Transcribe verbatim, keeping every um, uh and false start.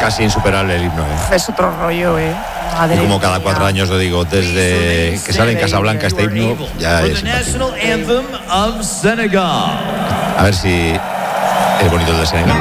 casi insuperable el himno, ¿eh? Es otro rollo, ¿eh? Madre y como cada mía. cuatro años lo digo, desde que sale en Casablanca este himno, ya es. A ver si es bonito el de Senegal.